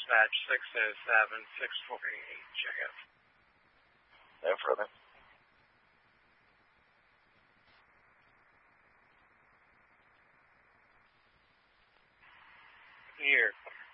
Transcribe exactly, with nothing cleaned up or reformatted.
dispatch six oh seven, six forty-eight. Check out. No further. Here.